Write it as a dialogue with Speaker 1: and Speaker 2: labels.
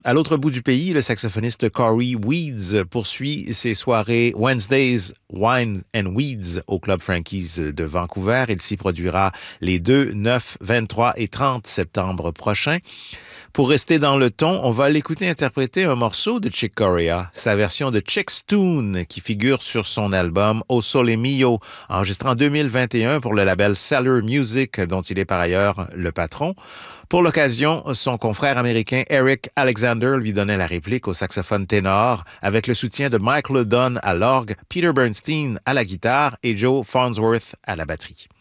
Speaker 1: À l'autre bout du pays, le saxophoniste Corey Weeds poursuit ses soirées Wednesdays Wine and Weeds au Club Frankie's de Vancouver. Il s'y produira les 2, 9, 23 et 30 septembre prochains. Pour rester dans le ton, on va l'écouter interpréter un morceau de Chick Corea, sa version de Chick's Tune qui figure sur son album O Sole Mio, enregistré en 2021 pour le label Cellar Music, dont il est par ailleurs le patron. Pour l'occasion, son confrère américain Eric Alexander lui donnait la réplique au saxophone ténor avec le soutien de Mike Ledon à l'orgue, Peter Bernstein à la guitare et Joe Farnsworth à la batterie.